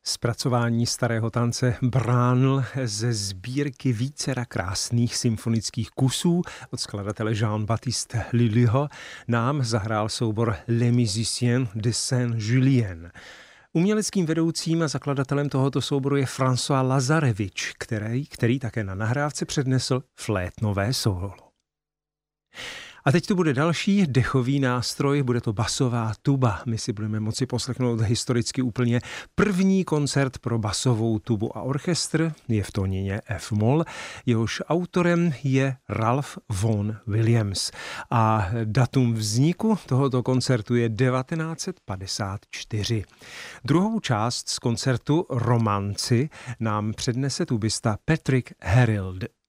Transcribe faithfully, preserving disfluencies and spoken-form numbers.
Zpracování starého tance Bránl ze sbírky vícera krásných symfonických kusů od skladatele Jean-Baptiste Lullyho nám zahrál soubor Les Musiciens de Saint-Julien. Uměleckým vedoucím a zakladatelem tohoto souboru je François Lazarevič, který, který také na nahrávce přednesl flétnové solo. A teď tu bude další dechový nástroj, bude to basová tuba. My si budeme moci poslechnout historicky úplně první koncert pro basovou tubu a orchestr, je v tónině F-moll, jehož autorem je Ralph Vaughan Williams. A datum vzniku tohoto koncertu je devatenáct set padesát čtyři. Druhou část z koncertu Romanci nám přednese tubista Patrick Herild.